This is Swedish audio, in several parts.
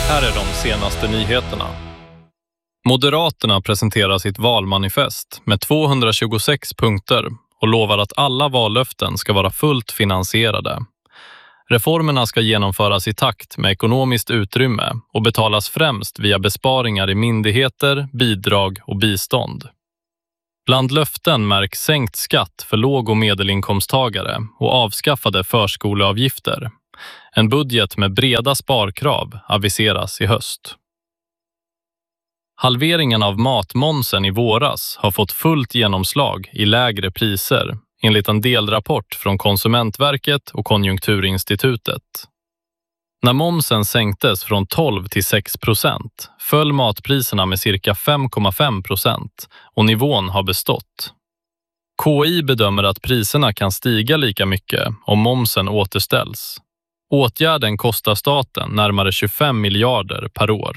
Här är de senaste nyheterna. Moderaterna presenterar sitt valmanifest med 226 punkter och lovar att alla vallöften ska vara fullt finansierade. Reformerna ska genomföras i takt med ekonomiskt utrymme och betalas främst via besparingar i myndigheter, bidrag och bistånd. Bland löften märks sänkt skatt för låg- och medelinkomsttagare och avskaffade förskoleavgifter. En budget med breda sparkrav aviseras i höst. Halveringen av matmomsen i våras har fått fullt genomslag i lägre priser, enligt en delrapport från Konsumentverket och Konjunkturinstitutet. När momsen sänktes från 12 till 6% föll matpriserna med cirka 5,5% och nivån har bestått. KI bedömer att priserna kan stiga lika mycket om momsen återställs. Åtgärden kostar staten närmare 25 miljarder per år.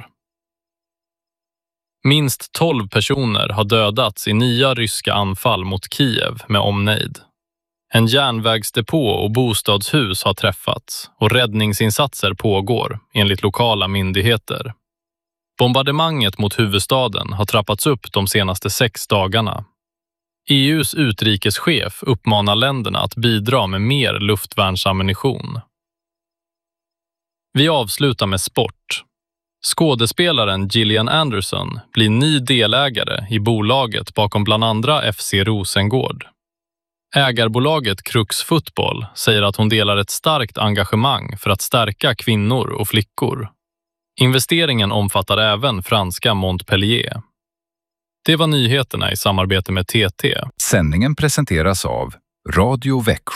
Minst 12 personer har dödats i nya ryska anfall mot Kiev med omnejd. En järnvägsdepå och bostadshus har träffats och räddningsinsatser pågår enligt lokala myndigheter. Bombardemanget mot huvudstaden har trappats upp de senaste 6 dagarna. EU:s utrikeschef uppmanar länderna att bidra med mer luftvärnsammunition. Vi avslutar med sport. Skådespelaren Gillian Anderson blir ny delägare i bolaget bakom bland andra FC Rosengård. Ägarbolaget Crux Football säger att hon delar ett starkt engagemang för att stärka kvinnor och flickor. Investeringen omfattar även franska Montpellier. Det var nyheterna i samarbete med TT. Sändningen presenteras av Radio Växjö.